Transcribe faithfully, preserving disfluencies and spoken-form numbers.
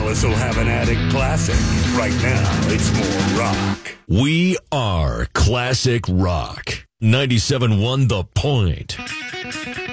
Alice will have an attic classic. Right now, it's more rock. We are Classic Rock. ninety-seven point one The Point.